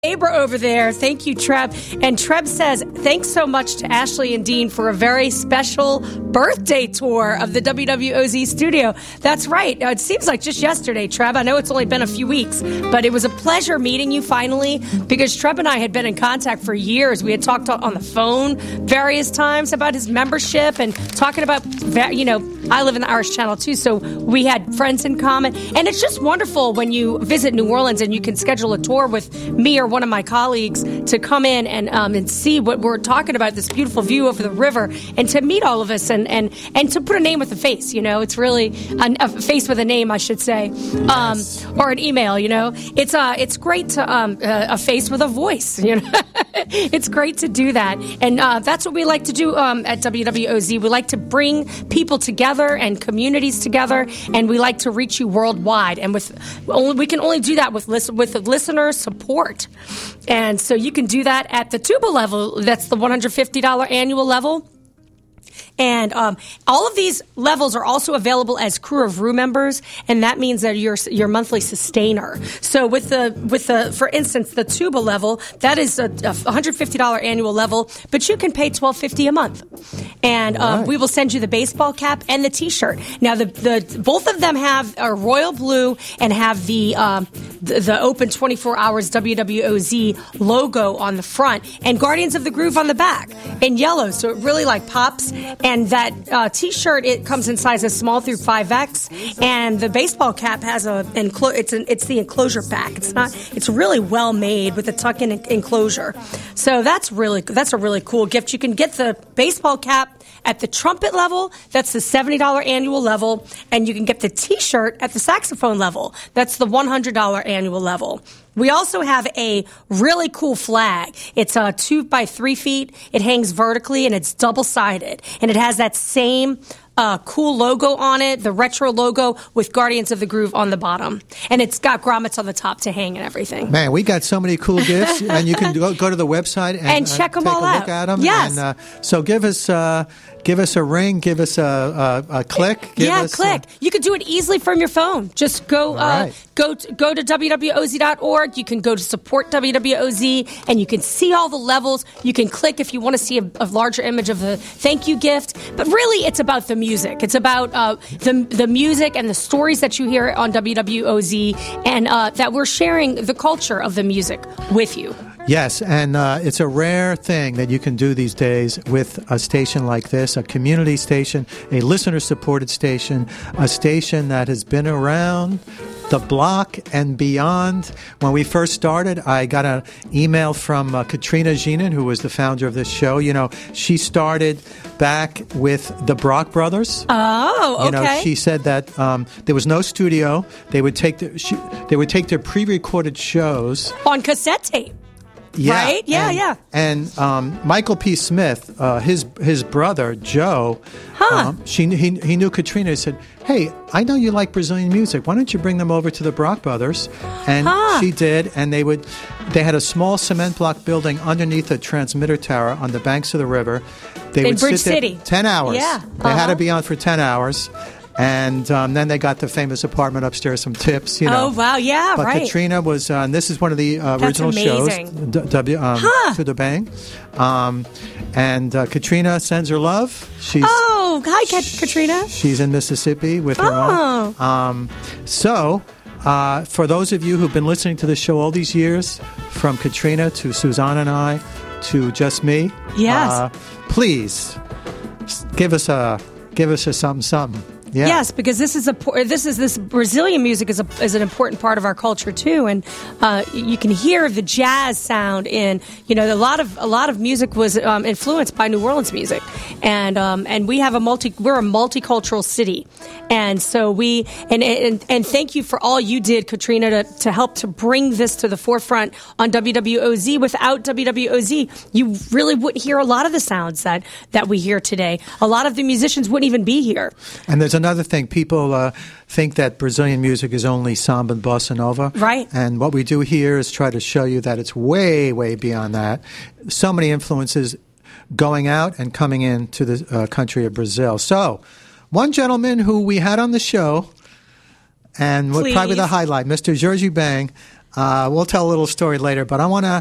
Abra over there. Thank you, Treb. And Treb says, thanks so much to Ashley and Dean for a very special birthday tour of the WWOZ studio. That's right. It seems like just yesterday, Treb. I know it's only been a few weeks, but it was a pleasure meeting you finally, because Treb and I had been in contact for years. We had talked on the phone various times about his membership and talking about, I live in the Irish Channel too, so we had friends in common. And it's just wonderful when you visit New Orleans and you can schedule a tour with me or one of my colleagues to come in and see what we're talking about, this beautiful view over the river, and to meet all of us and to put a name with a face. It's really a face with a name, I should say, or an email. It's great to a face with a voice. It's great to do that, and that's what we like to do at WWOZ. We like to bring people together and communities together, and we like to reach you worldwide. And we can only do that with listener support. And so you can do that at the tuba level. That's the $150 annual level. And all of these levels are also available as Crew of Rue members, and that means that your monthly sustainer. So with the for instance, the tuba level, that is a $150 annual level, but you can pay $12.50 a month, and we will send you the baseball cap and the T-shirt. Now the both of them have a royal blue and have the open 24 hours WWOZ logo on the front and Guardians of the Groove on the back in yellow, so it really pops. And that T-shirt, it comes in sizes small through 5X, and the baseball cap has it's the enclosure pack. It's really well made with the tuck-in enclosure. So that's a really cool gift. You can get the baseball cap at the trumpet level. That's the $70 annual level, and you can get the T-shirt at the saxophone level. That's the $100 annual level. We also have a really cool flag. It's 2 by 3 feet. It hangs vertically, and it's double-sided. And it has that same cool logo on it, the retro logo with Guardians of the Groove on the bottom. And it's got grommets on the top to hang and everything. Man, we got so many cool gifts. And you can go to the website and check them all out. Take a look at them. Yes. And, so give us a ring, give us a click. Click. You can do it easily from your phone. Just go to WWOZ.org. You can go to support WWOZ, and you can see all the levels. You can click if you want to see a larger image of the thank you gift. But really, it's about the music. It's about the music and the stories that you hear on WWOZ, and that we're sharing the culture of the music with you. Yes, and it's a rare thing that you can do these days with a station like this, a community station, a listener-supported station, a station that has been around the block and beyond. When we first started, I got an email from Katrina Jeanin, who was the founder of this show. She started back with the Brock Brothers. Oh, okay. She said that there was no studio. They would take their pre-recorded shows on cassette tape. Yeah, right? Yeah. And Michael P. Smith, his brother, Joe, he knew Katrina. He said, hey, I know you like Brazilian music. Why don't you bring them over to the Brock Brothers? And she did, and they had a small cement block building underneath a transmitter tower on the banks of the river. They would Bridge sit there City. 10 hours. Yeah. They had to be on for 10 hours. And then they got the famous apartment upstairs, some tips, Oh, wow, yeah, but right. Katrina was, and this is one of the original shows, To the Bang. And Katrina sends her love. Hi, Katrina. She's in Mississippi with her mom. So, for those of you who've been listening to the show all these years, from Katrina to Suzanne and I to just me, yes, please give us a something. Yeah. Yes, because this Brazilian music is an important part of our culture too, and you can hear the jazz sound in a lot of music was influenced by New Orleans music, and we're a multicultural city, and so and thank you for all you did, Katrina, to help to bring this to the forefront on WWOZ. Without WWOZ, you really wouldn't hear a lot of the sounds that we hear today. A lot of the musicians wouldn't even be here. And there's another thing. People think that Brazilian music is only samba and bossa nova. Right. And what we do here is try to show you that it's way, way beyond that. So many influences going out and coming into the country of Brazil. So, one gentleman who we had on the show, and probably the highlight, Mr. Georgie Bang, We'll tell a little story later, but I want to